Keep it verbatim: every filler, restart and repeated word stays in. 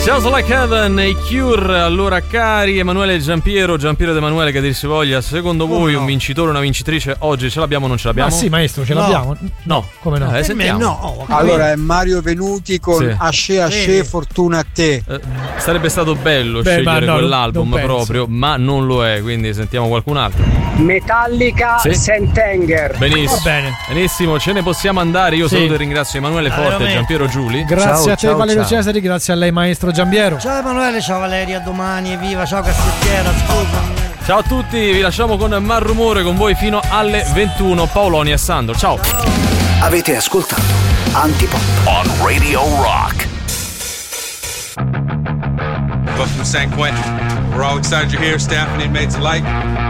Sounds Like Heaven, i Cure. Allora, cari Emanuele e Giampiero, Giampiero ed Emanuele, che dir si voglia, secondo Come voi no? un vincitore o una vincitrice oggi ce l'abbiamo o non ce l'abbiamo? Ah sì, maestro, ce No. l'abbiamo? No. Come no? Eh, Per sentiamo. me no. Oh, Allora è Mario Venuti con Sì. Asce Asce, Vedi? fortuna a te. Eh, sarebbe stato bello Beh, scegliere ma no, quell'album non penso. proprio, ma non lo è, quindi sentiamo qualcun altro. Metallica, Sì. Sentenger. Benissimo. Va bene. Benissimo, ce ne possiamo andare. Io Sì. saluto e ringrazio Emanuele Forte e veramente. Giampiero Giuli. Grazie Ciao, a te ciao, Valerio ciao. Cesari, grazie a lei maestro Giambiero. Ciao Emanuele, ciao Valeria, a domani, evviva, ciao Cassettiera, scusami. Ciao a tutti, vi lasciamo con Malrumore con voi fino alle ventuno. Paoloni e Sandro. Ciao. Avete ascoltato Antipop on Radio Rock. Welcome from San Quentin. We're all excited you're here, staff and inmates alike.